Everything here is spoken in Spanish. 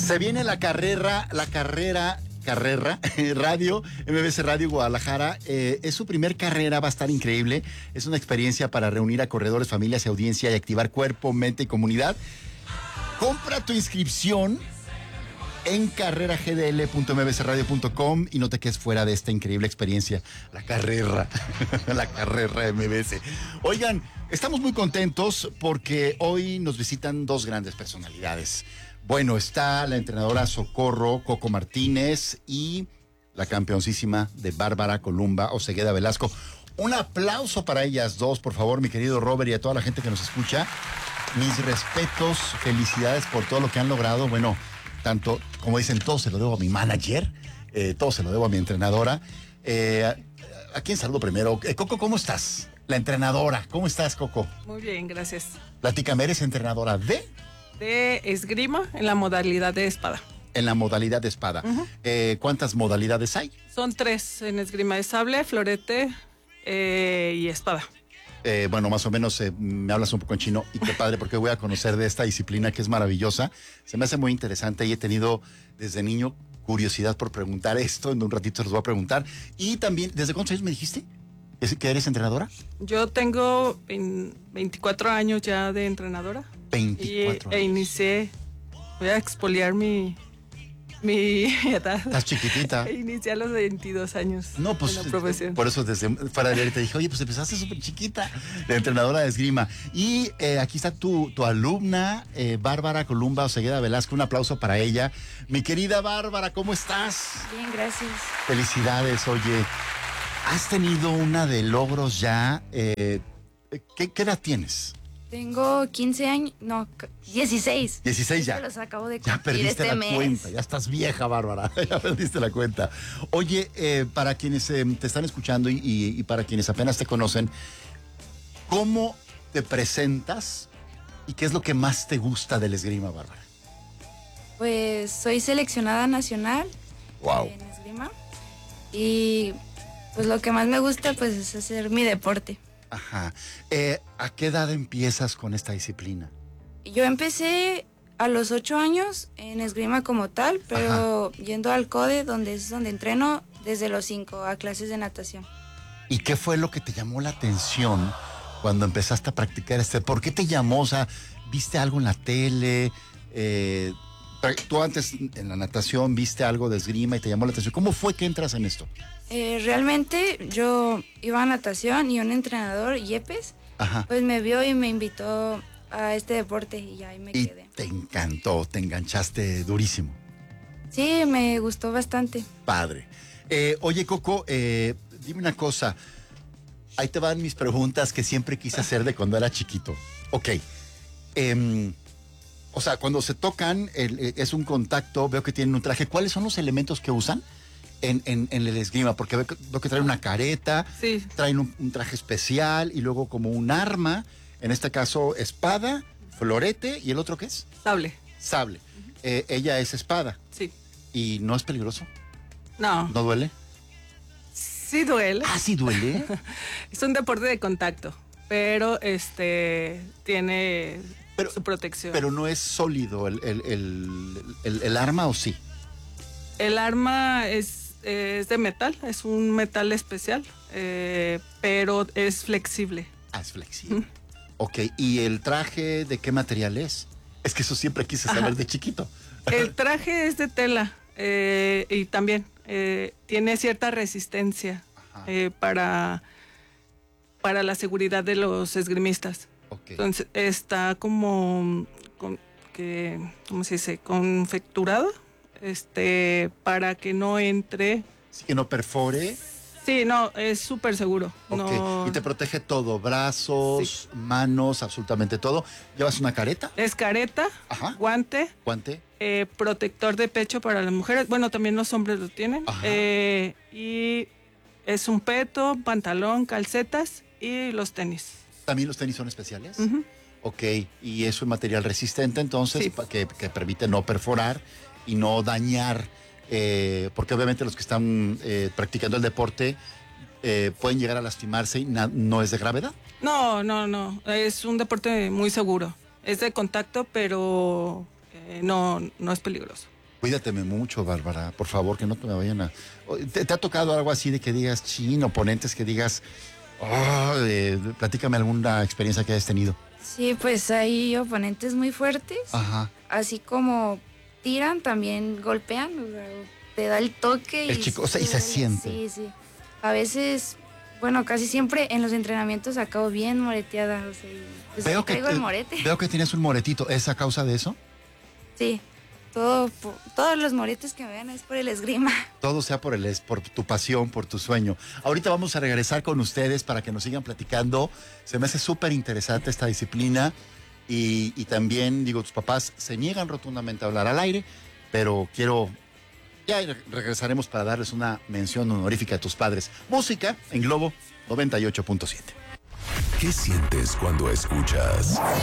Se viene la carrera Radio, MBC Radio Guadalajara. Es su primer carrera, va a estar increíble. Es una experiencia para reunir a corredores, familias y audiencia y activar cuerpo, mente y comunidad. Compra tu inscripción en carreragdl.mbsradio.com y no te quedes fuera de esta increíble experiencia. La carrera MBS. Oigan, estamos muy contentos porque hoy nos visitan dos grandes personalidades. Bueno, está la entrenadora Socorro Coco Martínez y la campeoncísima de Bárbara Columba Osegueda Velasco. Un aplauso para ellas dos, por favor, mi querido Robert, y a toda la gente que nos escucha. Mis respetos, felicidades por todo lo que han logrado. Bueno, tanto, como dicen, todo se lo debo a mi manager, todo se lo debo a mi entrenadora. ¿A quién saludo primero? Coco, ¿cómo estás? La entrenadora, ¿cómo estás, Coco? Muy bien, gracias. Platícame, ¿eres entrenadora de esgrima en la modalidad de espada. En la modalidad de espada. ¿Cuántas modalidades hay? Son 3 en esgrima de sable, florete y espada. Bueno, más o menos me hablas un poco en chino y qué padre porque voy a conocer de esta disciplina que es maravillosa. Se me hace muy interesante y he tenido desde niño curiosidad por preguntar esto. En un ratito les voy a preguntar. Y también, ¿desde cuántos años me dijiste que eres entrenadora? Yo tengo 24 años ya de entrenadora. 24 años. Inicié, voy a expoliar mi edad. Estás chiquitita. Inicié a los 22 años. No, pues en la profesión. Por eso desde fuera de aire te dije, oye, pues empezaste súper chiquita, de entrenadora de esgrima. Y aquí está tu alumna, Bárbara Columba Osegueda Velasco. Un aplauso para ella. Mi querida Bárbara, ¿cómo estás? Bien, gracias. Felicidades, oye. Has tenido una de logros ya. ¿Qué edad tienes? Tengo 15 años, no, 16. 16 ya. Los acabo de Ya cumplir perdiste la cuenta, ya estás vieja, Bárbara. Ya perdiste la cuenta. Oye, para quienes te están escuchando y para quienes apenas te conocen, ¿cómo te presentas y qué es lo que más te gusta del esgrima, Bárbara? Pues soy seleccionada nacional en esgrima y pues lo que más me gusta pues es hacer mi deporte. Ajá. ¿A qué edad empiezas con esta disciplina? Yo empecé a los 8 años en esgrima como tal, pero yendo al CODE, donde entreno desde los 5 a clases de natación. ¿Y qué fue lo que te llamó la atención cuando empezaste a practicar ¿Por qué te llamó? O sea, ¿viste algo en la tele? Tú antes en la natación viste algo de esgrima y te llamó la atención. ¿Cómo fue que entras en esto? Realmente yo iba a natación y un entrenador, Yepes, pues me vio y me invitó a este deporte y ahí me quedé. Te encantó, te enganchaste durísimo. Sí, me gustó bastante. Padre. Oye, Coco, dime una cosa. Ahí te van mis preguntas que siempre quise hacer de cuando era chiquito. Ok. O sea, cuando se tocan, es un contacto, veo que tienen un traje. ¿Cuáles son los elementos que usan en el esgrima? Porque veo que traen una careta, sí. Traen un traje especial y luego como un arma, en este caso espada, florete, ¿y el otro qué es? Sable. Sable. Ella es espada. Sí. ¿Y no es peligroso? No. ¿No duele? Sí duele. Ah, ¿sí duele? Es un deporte de contacto, pero tiene su protección. Pero no es sólido el arma, ¿o sí? El arma es de metal, es un metal especial, pero es flexible. Ah, es flexible. Ok, ¿y el traje de qué material es? Es que eso siempre quise saber de chiquito. El traje es de tela y también tiene cierta resistencia para la seguridad de los esgrimistas. Okay. Entonces está como, ¿cómo se dice? Confecturado, para que no entre. Sí, que no perfore. Sí, no, es súper seguro. Okay. No. Y te protege todo, brazos, manos, absolutamente todo. ¿Llevas una careta? Es careta, guante. Protector de pecho para las mujeres. Bueno, también los hombres lo tienen. Y es un peto, pantalón, calcetas y los tenis. ¿También los tenis son especiales? Ok, y es un material resistente entonces, sí, que permite no perforar y no dañar, porque obviamente los que están practicando el deporte pueden llegar a lastimarse y no es de gravedad. No, es un deporte muy seguro. Es de contacto, pero no es peligroso. Cuídateme mucho, Bárbara, por favor, que no te me vayan a... ¿Te ha tocado algo así de que digas, oponentes que digas, platícame alguna experiencia que hayas tenido? Sí, pues hay oponentes muy fuertes. Ajá. Así como tiran, también golpean, o sea, te da el toque. El chico, o sea, y se siente. Sí, sí. A veces, bueno, casi siempre en los entrenamientos acabo bien moreteada, o sea, pues traigo el morete. Veo que tienes un moretito, ¿es a causa de eso? Sí. Todos los moretes que me vean es por el esgrima. Todo sea por tu pasión, por tu sueño. Ahorita vamos a regresar con ustedes para que nos sigan platicando. Se me hace súper interesante esta disciplina y también, digo, tus papás se niegan rotundamente a hablar al aire, pero ya regresaremos para darles una mención honorífica a tus padres. Música en Globo 98.7. ¿Qué sientes cuando escuchas